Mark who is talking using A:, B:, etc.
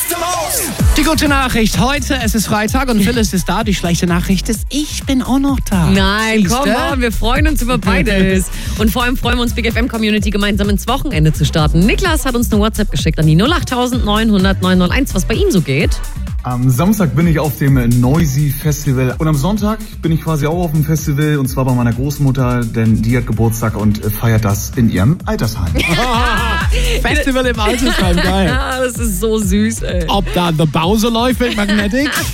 A: Die gute Nachricht heute, es ist Freitag und Phyllis ist da. Die schlechte Nachricht ist, ich bin auch noch da.
B: Nein, komm on, wir freuen uns über beides. Und vor allem freuen wir uns, Big FM Community gemeinsam ins Wochenende zu starten. Niklas hat uns eine WhatsApp geschickt an die 08000 900 901, was bei ihm so geht.
C: Am Samstag bin ich auf dem Noisy Festival und am Sonntag bin ich quasi auch auf dem Festival und zwar bei meiner Großmutter, denn die hat Geburtstag und feiert das in ihrem Altersheim.
A: Festival im Altersheim, geil.
B: Ja, das ist so süß, ey.
A: Ob da The Bowser läuft mit Magnetic?